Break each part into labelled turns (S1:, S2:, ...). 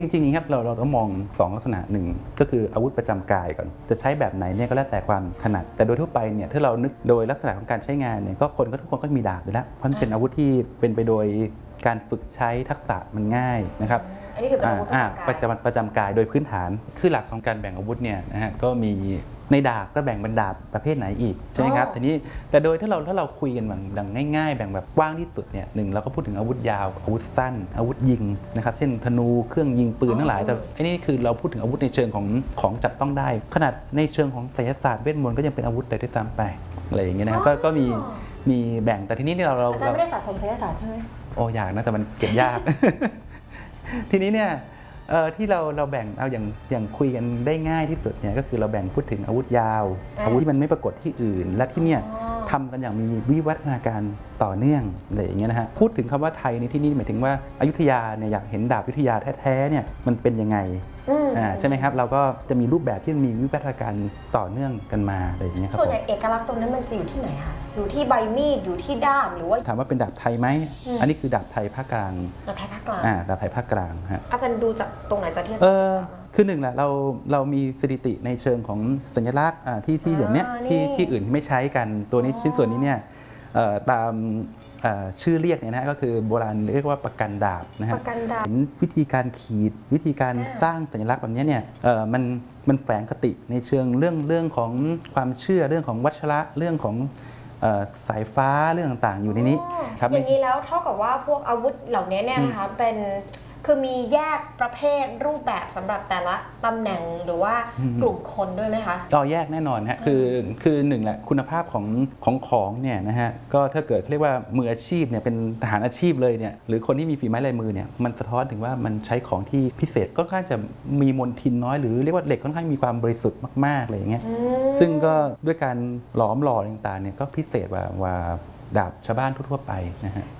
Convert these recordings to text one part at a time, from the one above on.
S1: จริงๆครับเราต้องมอง2ลักษณะหนึ่งก็คืออาวุธประจำกายก่อนจะใช้แบบไหนเนี่ยก็แล้วแต่ความถนัดแต่โดยทั่วไปเนี่ยถ้าเรานึกโดยลักษณะของการใช้งานเนี่ยก็ทุกคนก็มีดาบอยู่แล้วเพราะมันเป็นอาวุธที่เป็นไปโดยการฝึกใช้ทักษะมันง่ายนะครับ
S2: อันนี้ถือเป็นอาวุธ
S1: ประจำกายโดยพื้นฐานคือหลักของการแบ่งอาวุธเนี่ยนะฮะก็มีในดาบก็แบ่งเป็นดาบประเภทไหนอีกใช่ไหมครับทีนี้แต่โดยถ้าเราคุยกันดังง่ายๆแบ่งแบบกว้างที่สุดเนี่ยหนึ่งเราก็พูดถึงอาวุธยาวอาวุธสั้นอาวุธยิงนะครับเช่นธนูเครื่องยิงปืนทั้งหลายแต่อันนี้คือเราพูดถึงอาวุธในเชิงของจับต้องได้ขนาดในเชิงของไสยศาสตร์เวทมนต์ก็ยังเป็นอาวุธได้ด้วยซ้ำไปอะไรอย่างเงี้ยนะครับก็มีแบ่งแต่ทีนี้เรา
S2: อาจารย์ไม่ได้สะสมไสยศาสตร์ใช่ไหม
S1: โอ้อยากนะแต่มันเก็บยาก ทีนี้เนี่ยที่เราแบ่งเอาอย่างคุยกันได้ง่ายที่สุดเนี่ยก็คือเราแบ่งพูดถึงอาวุธยาวอาวุธที่มันไม่ปรากฏที่อื่นและที่เนี่ยทำกันอย่างมีวิวัฒนาการต่อเนื่องอะไรอย่างเงี้ยนะฮะพูดถึงคำว่าไทยในที่นี้หมายถึงว่าอยุธยาเนี่ยอยากเห็นดาบอยุธยาแท้ๆเนี่ยมันเป็นยังไงใช่ไหมครับเราก็จะมีรูปแบบที่มีวิวัฒนาการต่อเนื่องกันมาอะไรอย่างเงี้ยครับ
S2: ส่วนใหญ่เอกลักษณ์ตรงนั้นมันจะอยู่ที่ไหนคะอยู่ที่ใบมีดอยู่ที่ด้ามหรือว่า
S1: ถามว่าเป็นดาบไทยไหมอันนี้คือดาบไทยภาคกลาง
S2: ดาบไทยภาคกลาง
S1: ดาบไทยภาคกลางฮะ
S2: อาจารย์ดูจากตรงไหนจะที่อาจารย์ศึกษา
S1: คือหนึ่งแหละเรามีสถิติในเชิงของสัญลักษณ์ที่อย่างเนี้ยที่อื่นไม่ใช้กันตัวนี้ชิ้นส่วนนี้เนี่ยตามชื่อเรียกเนี่ยนะก็คือโบราณเรียกว่าประกันดาบนะฮะวิธีการขีดวิธีการสร้างสัญลักษณ์แบบนี้เนี่ยมันแฝงคติในเชิงเรื่องของความเชื่อเรื่องของวัชระเรื่องของสายฟ้าเรื่องต่างๆอยู่ในนี้
S2: ครับอย่างนี้แล้วเท่ากับว่าพวกอาวุธเหล่านี้เนี่ยนะคะคือมีแยกประเภทรูปแบบสำหรับแต่ละตำแหน่งหรือว่ากลุ่มคนด้วยไหมคะ
S1: ก็แยกแน่นอนฮะคือหนึ่งแหละคุณภาพของเนี่ยนะฮะก็ถ้าเกิดเรียกว่ามืออาชีพเนี่ยเป็นทหารอาชีพเลยเนี่ยหรือคนที่มีฝีไม้ลายมือเนี่ยมันสะท้อนถึงว่ามันใช้ของที่พิเศษก็ค่อนข้างจะมีมลทินน้อยหรือเรียกว่าเหล็กค่อนข้างมีความบริสุทธิ์มากๆอะไรอย่างเงี้ยซึ่งก็ด้วยการหลอมหล่อต่างๆเนี่ยก็พิเศษกว่าดาบชาวบ้านทั่วๆไปนะฮะ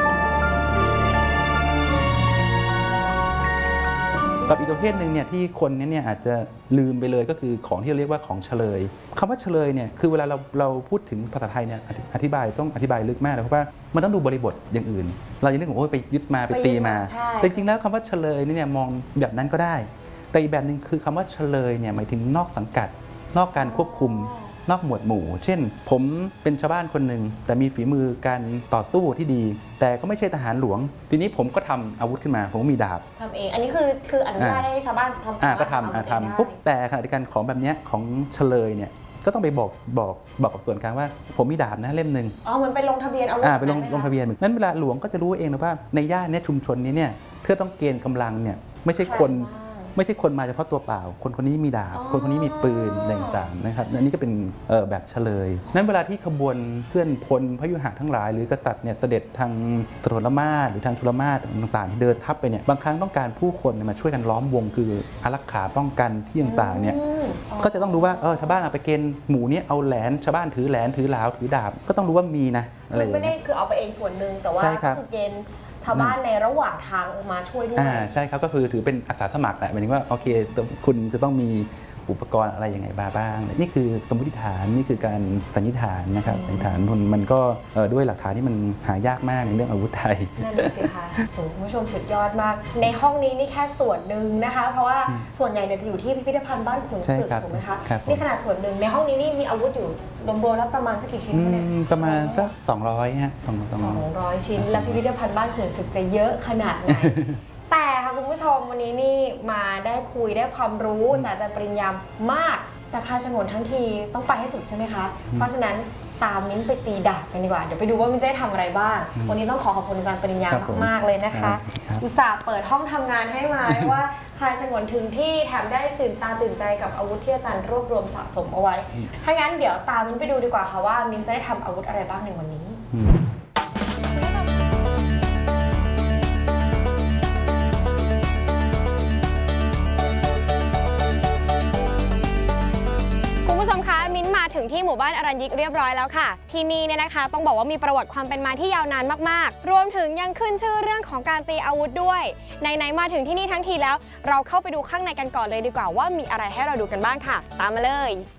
S1: กับอีกประเภทหนึ่งเนี่ยที่คนเนี่ยอาจจะลืมไปเลยก็คือของที่เราเรียกว่าของเฉลยคำว่าเฉลยเนี่ยคือเวลาเราพูดถึงภาษาไทยเนี่ยต้องอธิบายลึกมากเลยเพราะว่ามันต้องดูบริบทอย่างอื่นเราจะนึกถึงโอ้ยไปยึดมาไปตีมาแต่จริงๆแล้วคำว่าเฉลยเนี่ยมองแบบนั้นก็ได้แต่อีกแบบหนึ่งคือคำว่าเฉลยเนี่ยหมายถึงนอกสังกัดนอกการควบคุมนอกหมวดหมู่เช่นผมเป็นชาวบ้านคนหนึ่งแต่มีฝีมือการต่อสู้ที่ดีแต่ก็ไม่ใช่ทหารหลวงทีนี้ผมก็ทำอาวุธขึ้นมาผมก็มีดาบ
S2: ทำเองอันนี้คืออนุญาตให้ชาวบ้านทำ
S1: ก็ทำปุ๊บแต่ขณะเดียวกันของแบบนี้ของเฉลยเนี่ยก็ต้องไปบอกกับส่วนกลางว่าผมมีดาบนะเล่มหนึ่ง
S2: มันไปลงทะเบียนอาวุธ
S1: ไปลงทะเบียนนั้นเวลาหลวงก็จะรู้เองนะว่าในย่านนี้ชุมชนนี้เนี่ยเพื่อต้องเกณฑ์กำลังเนี่ยไม่ใช่คนมาเฉพาะตัวเปล่าคนนี้มีดาบคนนี้มีปืนต่างๆนะครับอันนี้ก็เป็นแบบเฉลยนั้นเวลาที่ขบวนเพื่อนพลพยุหะทั้งหลายหรือกษัตริย์เนี่ยเสด็จทางสถลมาศหรือทางชุลมาศต่างๆที่เดินทัพไปเนี่ยบางครั้งต้องการผู้คนมาช่วยกันล้อมวงคืออารักขาป้องกันที่ต่างๆเนี่ยก็จะต้องรู้ว่าชาวบ้านเอาไปเกณฑ์หมู่นี้เอาแหลนชาวบ้านถือแหลนถือหลาวถือดาบก็ต้องรู้ว่ามีนะอะไร
S2: ไม่ได้คือเอาไปเองส่วนหนึ่งแต่ว่าคือเกณฑ์ชาวบ้านในระหว่างทางมาช่วยด้วย
S1: ใช่ครับก็คือถือเป็นอาสาสมัครแหละหมายถึงว่าโอเคคุณจะต้องมีอุปกรณ์อะไรยังไงบ้างนี่คือสมมติฐานนี่คือการสันนิษฐานนะครับสันนิษฐานมันก็ด้วยหลักฐานที่มันหายากมากในเรื่องอาวุธไทย
S2: นั่นสิคะคุณผู้ชมสุดยอดมากในห้องนี้นี่แค่ส่วนหนึ่งนะคะเพราะว่าส่วนใหญ่เนี่ยจะอยู่ที่พิพิธภัณฑ์บ้านขุนศึกถูกไหมคะนี่ขนาดส่วนหนึ่งในห้องนี้นี่มีอาวุธอยู่รวมๆแล้วประมาณสักกี่ชิ้นเนี่ย
S1: ประมาณสัก200ฮะ
S2: 200 ชิ้นแล้วพิพิธภัณฑ์บ้านขุนศึกจะเยอะขนาดไหนแต่ค่ะคุณผู้ชมวันนี้นี่มาได้คุยได้ความรู้จากอาจารย์ปริญญามากแต่พลายฉงนทั้งทีต้องไปให้สุดใช่ไหมคะเพราะฉะนั้นตามมิ้นไปตีดาบกันดีกว่าเดี๋ยวไปดูว่ามิ้นจะได้ทำอะไรบ้างวันนี้ต้องขอบคุณอาจารย์ปริญญามากๆเลยนะคะอุตส่าห์เปิดห้องทำงานให้มาว่าพลายฉงนถึงที่แถมได้ตื่นตาตื่นใจกับอาวุธที่อาจารย์รวบรวมสะสมเอาไว้ถ้างั้นเดี๋ยวตามมิ้นไปดูดีกว่าค่ะว่ามิ้นจะได้ทำอาวุธอะไรบ้างในวันนี้มิ้นมาถึงที่หมู่บ้านอรัญยิกเรียบร้อยแล้วค่ะที่นี่เนี่ยนะคะต้องบอกว่ามีประวัติความเป็นมาที่ยาวนานมากๆรวมถึงยังขึ้นชื่อเรื่องของการตีอาวุธด้วยไหนๆมาถึงที่นี่ทั้งทีแล้วเราเข้าไปดูข้างในกันก่อนเลยดีกว่าว่ามีอะไรให้เราดูกันบ้างค่ะตามมาเลย